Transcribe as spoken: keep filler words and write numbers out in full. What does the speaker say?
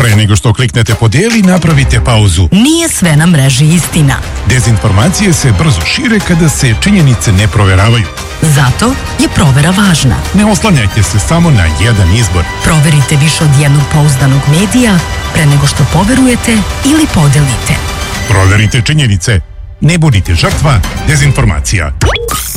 Pre nego što kliknete podijeli, napravite pauzu. Nije sve na mreži istina. Dezinformacije se brzo šire kada se činjenice ne proveravaju. Zato je provera važna. Ne oslanjajte se samo na jedan izbor. Proverite više od jednog pouzdanog medija pre nego što poverujete ili podelite. Proverite činjenice. Ne budite žrtva dezinformacija.